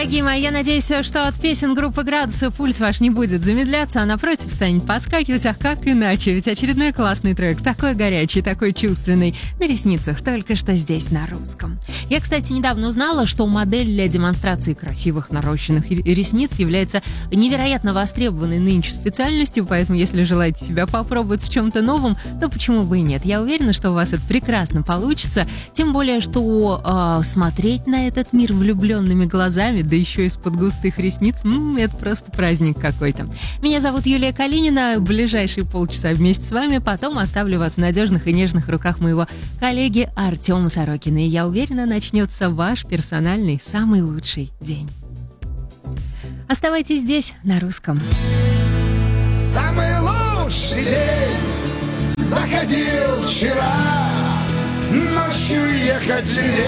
Дорогие мои, я надеюсь, что от песен группы «Градусы» пульс ваш не будет замедляться, а напротив станет подскакивать. А как иначе? Ведь очередной классный трек, такой горячий, такой чувственный, на ресницах, только что здесь, на русском. Я, кстати, недавно узнала, что модель для демонстрации красивых нарощенных ресниц является невероятно востребованной нынче специальностью, поэтому если желаете себя попробовать в чем-то новом, то почему бы и нет? Я уверена, что у вас это прекрасно получится, тем более, что смотреть на этот мир влюбленными глазами, да еще из-под густых ресниц, это просто праздник какой-то. Меня зовут Юлия Калинина, ближайшие полчаса вместе с вами, потом оставлю вас в надежных и нежных руках моего коллеги Артема Сорокина, и я уверена, начнется ваш персональный самый лучший день. Оставайтесь здесь, на русском. Самый лучший день заходил вчера, ночью ехать